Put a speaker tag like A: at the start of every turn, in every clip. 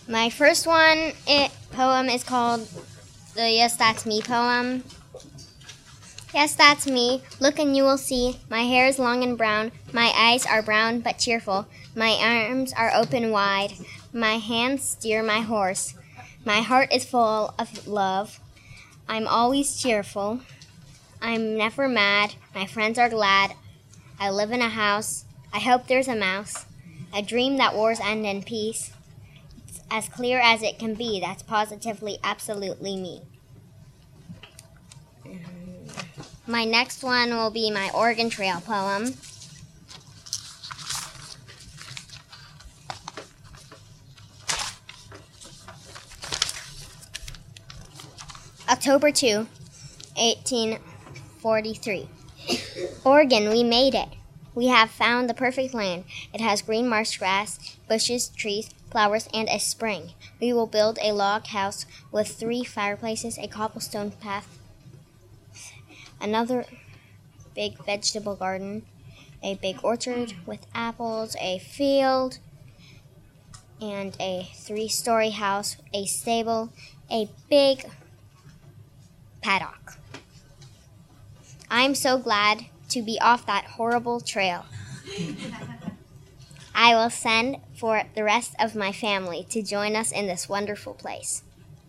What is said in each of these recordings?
A: My first poem is called the Yes, That's Me poem. Yes, that's me. Look and you will see. My hair is long and brown. My eyes are brown but cheerful. My arms are open wide. My hands steer my horse. My heart is full of love. I'm always cheerful. I'm never mad. My friends are glad. I live in a house. I hope there's a mouse. I dream that wars end in peace. It's as clear as it can be. That's positively, absolutely me. My next one will be my Oregon Trail poem. October 2, 1843. Oregon, we made it. We have found the perfect land. It has green marsh grass, bushes, trees, flowers, and a spring. We will build a log house with 3 fireplaces, a cobblestone path, another big vegetable garden, a big orchard with apples, a field, and a 3-story house, a stable, a big paddock. I'm so glad to be off that horrible trail. I will send for the rest of my family to join us in this wonderful place.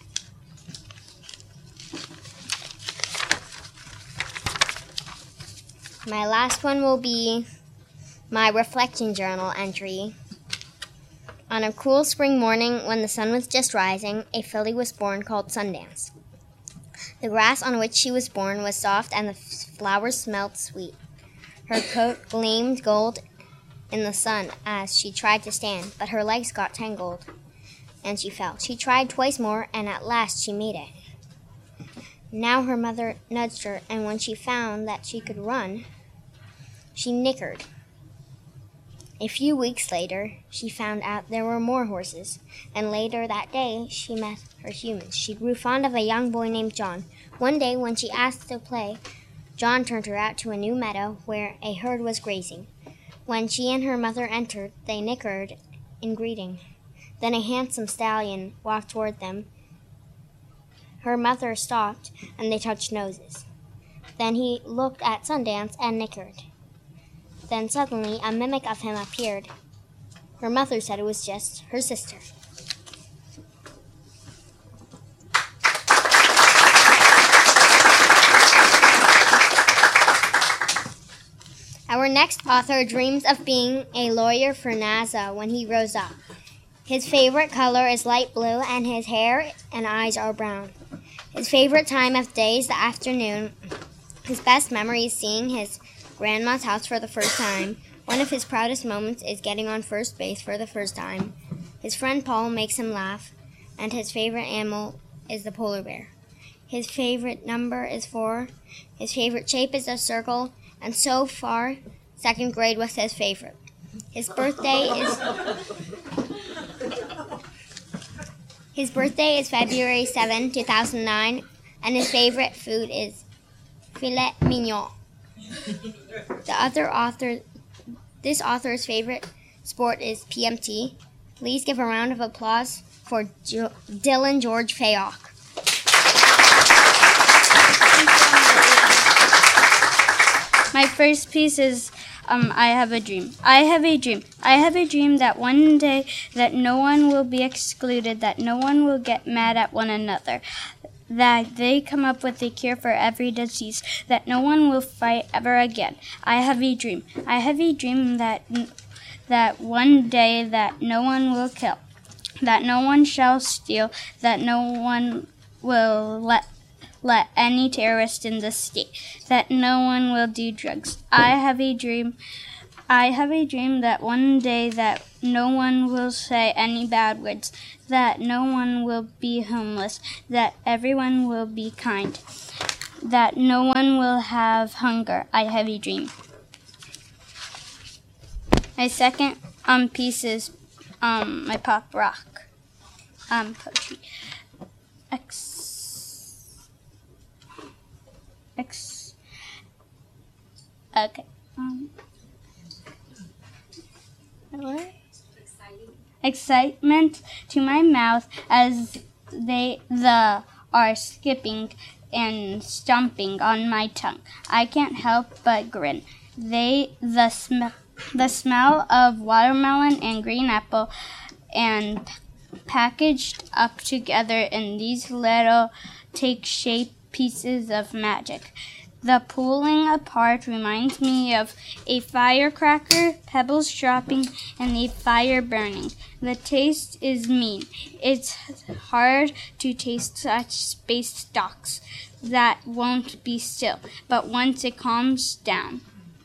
A: My last one will be my reflection journal entry. On a cool spring morning when the sun was just rising, a filly was born called Sundance. The grass on which she was born was soft and the flowers smelled sweet. Her coat gleamed gold in the sun as she tried to stand, but her legs got tangled and she fell. She tried twice more and at last she made it. Now her mother nudged her, and when she found that she could run, she nickered. A few weeks later, she found out there were more horses, and later that day, she met her humans. She grew fond of a young boy named John. One day, when she asked to play, John turned her out to a new meadow where a herd was grazing. When she and her mother entered, they nickered in greeting. Then a handsome stallion walked toward them. Her mother stopped, and they touched noses. Then he looked at Sundance and nickered. Then suddenly a mimic of him appeared. Her mother said it was just her sister. Our next author dreams of being a lawyer for NASA when he grows up. His favorite color is light blue, and his hair and eyes are brown. His favorite time of day is the afternoon. His best memory is seeing his grandma's house for the first time. One of his proudest moments is getting on first base for the first time. His friend Paul makes him laugh, and his favorite animal is the polar bear. His favorite number is 4. His favorite shape is a circle, and so far, 2nd grade was his favorite. His birthday is February 7, 2009, and his favorite food is filet mignon. This author's favorite sport is PMT. Please give a round of applause for Dylan George Fayok.
B: My first piece is I have a dream. I have a dream. I have a dream that one day that no one will be excluded, that no one will get mad at one another, that they come up with a cure for every disease, that no one will fight ever again. I have a dream. I have a dream that one day that no one will kill, that no one shall steal, that no one will let any terrorist in the state, that no one will do drugs. I have a dream that one day that no one will say any bad words, that no one will be homeless, that everyone will be kind, that no one will have hunger. I have a dream. My second piece is my pop rock poetry. Okay. What?
C: Exciting.
B: excitement to my mouth as they are skipping and stomping on my tongue. I can't help but grin. The smell of watermelon and green apple and packaged up together in these little take-shape pieces of magic. The pulling apart reminds me of a firecracker, pebbles dropping, and a fire burning. The taste is mean. It's hard to taste such space stocks that won't be still, but once it calms down.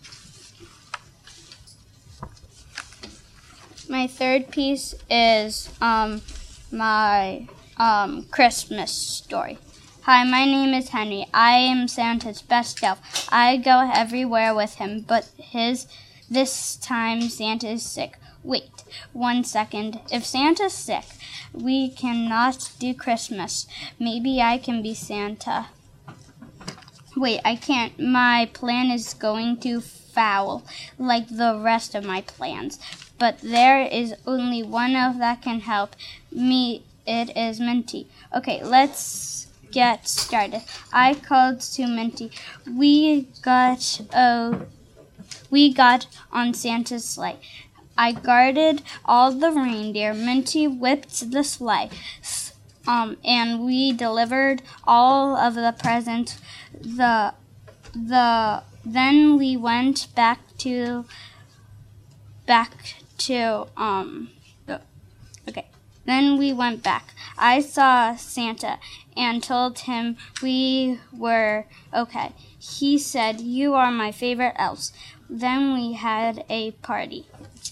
B: My third piece is my Christmas story. Hi, my name is Henry. I am Santa's best elf. I go everywhere with him, but this time Santa is sick. Wait 1 second. If Santa's sick, we cannot do Christmas. Maybe I can be Santa. Wait, I can't. My plan is going to foul, like the rest of my plans. But there is only one elf that can help me. It is Minty. Okay, let's get started. I called to Minty. We got on Santa's sleigh. I guarded all the reindeer. Minty whipped the sleigh, and we delivered all of the presents. Then we went back to. Then we went back. I saw Santa and told him we were okay. He said, "You are my favorite elves." Then we had a party.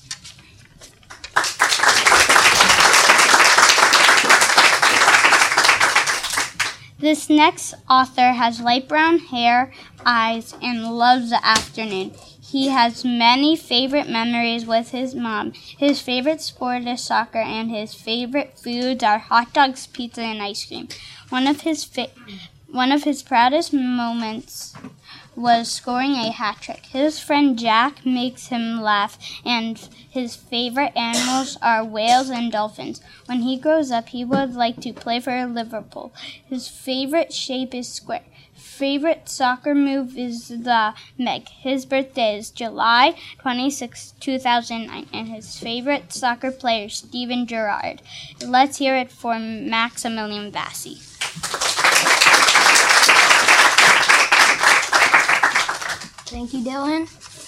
B: This next author has light brown hair, eyes, and loves the afternoon. He has many favorite memories with his mom. His favorite sport is soccer, and his favorite foods are hot dogs, pizza, and ice cream. One of his proudest moments was scoring a hat trick. His friend Jack makes him laugh, and his favorite animals are whales and dolphins. When he grows up, he would like to play for Liverpool. His favorite shape is square. Favorite soccer move is the Meg. His birthday is July 26, 2009, and his favorite soccer player is Steven Gerrard. Let's hear it for Maximilian Vassie.
C: Thank you, Dylan.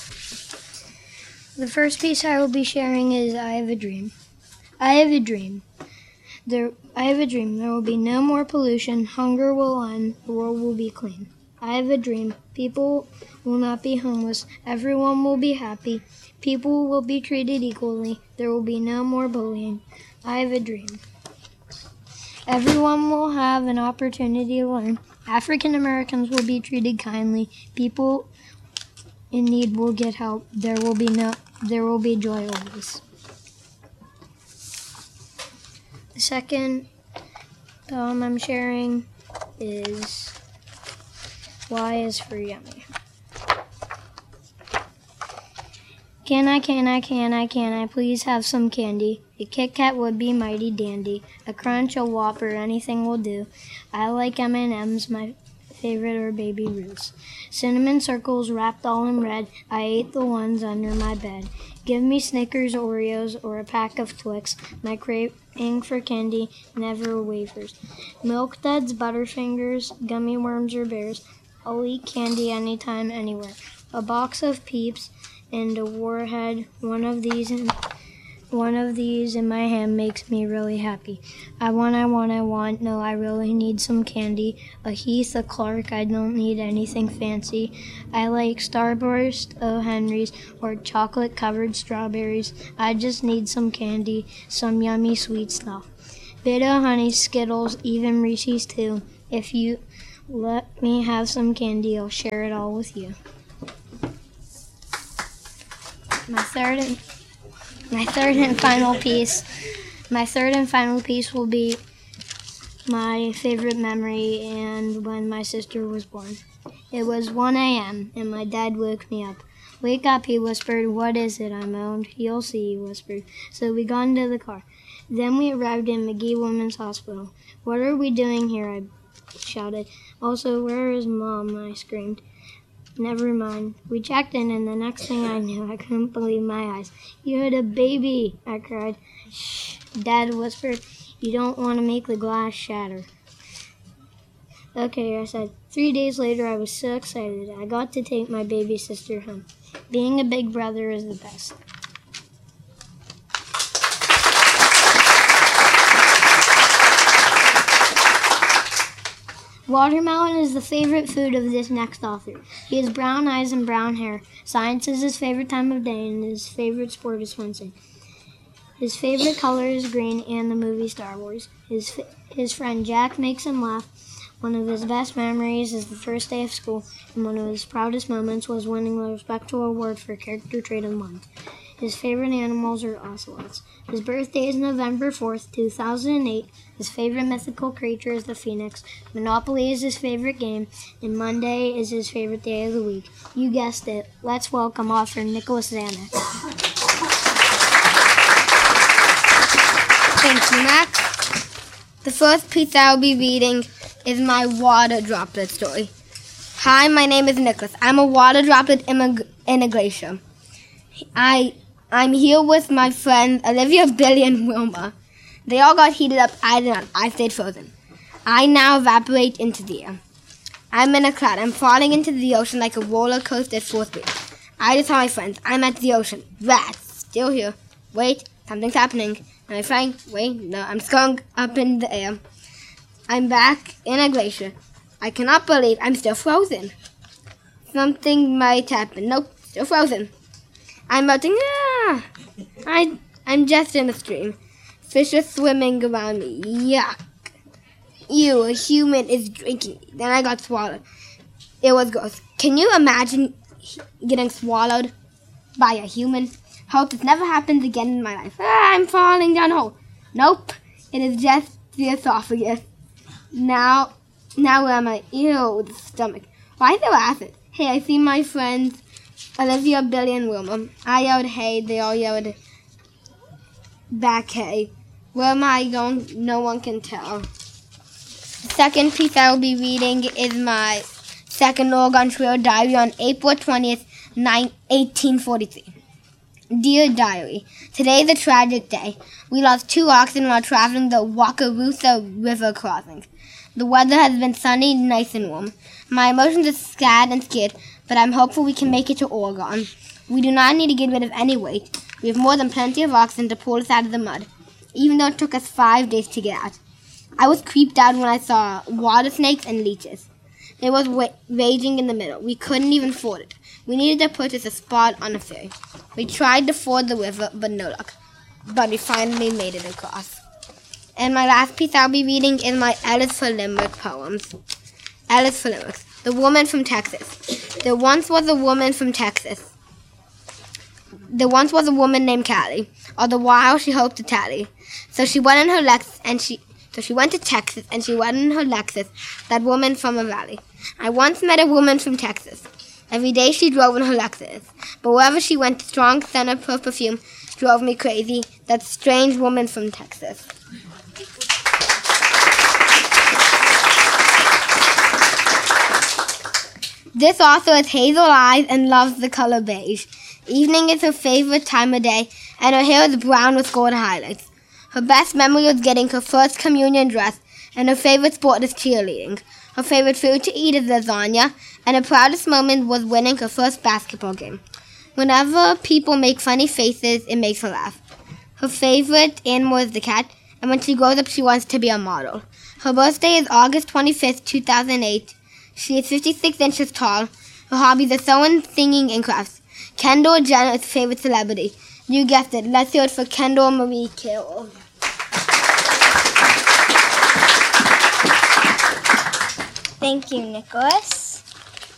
C: The first piece I will be sharing is I Have a Dream. I have a dream. There will be no more pollution. Hunger will end. The world will be clean. I have a dream. People will not be homeless. Everyone will be happy. People will be treated equally. There will be no more bullying. I have a dream. Everyone will have an opportunity to learn. African Americans will be treated kindly. People in need will get help. There will be joy always. The second poem I'm sharing is Y is for Yummy. Can I please have some candy? A Kit Kat would be mighty dandy. A Crunch, a Whopper, anything will do. I like M&M's, my favorite are Baby Ruth's. Cinnamon circles wrapped all in red. I ate the ones under my bed. Give me Snickers, Oreos, or a pack of Twix. My craving for candy never wavers. Milk Duds, Butterfingers, gummy worms, or bears. I'll eat candy anytime, anywhere. A box of Peeps and a Warhead. One of these in my hand makes me really happy. I want. No, I really need some candy. A Heath, a Clark, I don't need anything fancy. I like Starburst, O. Henry's, or chocolate-covered strawberries. I just need some candy, some yummy sweet stuff. Bit of honey, Skittles, even Reese's too. If you let me have some candy, I'll share it all with you. My third and final piece will be my favorite memory and when my sister was born. It was 1 a.m. and my dad woke me up. Wake up, he whispered. What is it? I moaned. You'll see, he whispered. So we got into the car. Then we arrived in McGee Women's Hospital. What are we doing here? I shouted. Also, where is Mom? I screamed. Never mind. We checked in, and the next thing I knew, I couldn't believe my eyes. You had a baby, I cried. Shh, Dad whispered. You don't want to make the glass shatter. Okay, I said. 3 days later, I was so excited. I got to take my baby sister home. Being a big brother is the best. Watermelon is the favorite food of this next author. He has brown eyes and brown hair. Science is his favorite time of day, and his favorite sport is fencing. His favorite color is green and the movie Star Wars. His friend Jack makes him laugh. One of his best memories is the first day of school, and one of his proudest moments was winning the Respectful Award for Character Trait of the Month. His favorite animals are ocelots. His birthday is November 4th, 2008. His favorite mythical creature is the phoenix. Monopoly is his favorite game, and Monday is his favorite day of the week. You guessed it. Let's welcome author Nicholas Zanuck.
D: Thank you, Max. The first piece I'll be reading is my water droplet story. Hi, my name is Nicholas. I'm a water droplet in a glacier. I'm here with my friends Olivia, Billy, and Wilma. They all got heated up. I did not. I stayed frozen. I now evaporate into the air. I'm in a cloud. I'm falling into the ocean like a roller coaster at full speed. I just saw my friends. I'm at the ocean. Rats. Still here. Wait, something's happening. Am I flying? Wait, no, I'm going up in the air. I'm back in a glacier. I cannot believe I'm still frozen. Something might happen. Nope, still frozen. I'm melting. I'm just in a stream. Fish are swimming around me. Yuck. Ew, a human is drinking me. Then I got swallowed. It was gross. Can you imagine getting swallowed by a human? Hope this never happens again in my life. I'm falling down a hole. Nope, it is just the esophagus. Now where am I? Ew, the stomach. Why is there acid? Hey, I see my friends Olivia, Billy, and Wilma. I yelled hey, they all yelled back hey. Where am I going? No one can tell. The second piece I will be reading is my second Oregon Trail diary on April 20th, 1843. Dear Diary, today is a tragic day. We lost 2 oxen while traveling the Wakarusa River crossing. The weather has been sunny, nice and warm. My emotions are sad and scared, but I'm hopeful we can make it to Oregon. We do not need to get rid of any weight. We have more than plenty of oxen to pull us out of the mud, even though it took us 5 days to get out. I was creeped out when I saw water snakes and leeches. It was raging in the middle. We couldn't even ford it. We needed to purchase a spot on a ferry. We tried to ford the river, but no luck. But we finally made it across. And my last piece I'll be reading is my Ellis for Limerick poems. Ellis for Limerick. The Woman from Texas. There once was a woman from Texas. There once was a woman named Callie. All the while she hoped to tally. So she went in her So she went to Texas, and she went in her Lexus, that woman from a valley. I once met a woman from Texas. Every day she drove in her Lexus. But wherever she went, the strong scent of her perfume drove me crazy. That strange woman from Texas. This author has hazel eyes and loves the color beige. Evening is her favorite time of day, and her hair is brown with gold highlights. Her best memory was getting her first communion dress, and her favorite sport is cheerleading. Her favorite food to eat is lasagna, and her proudest moment was winning her first basketball game. Whenever people make funny faces, it makes her laugh. Her favorite animal is the cat, and when she grows up, she wants to be a model. Her birthday is August 25th, 2008. She is 56 inches tall. Her hobbies are sewing, singing, and crafts. Kendall Jenner is her favorite celebrity. You guessed it. Let's hear it for Kendall Marie Carroll.
B: Thank you, Nicholas.